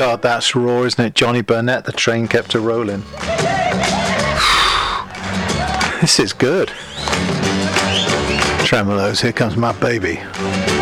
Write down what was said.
God, that's raw, isn't it? Johnny Burnett, the train kept a rolling. This is good. Tremolos, here comes my baby.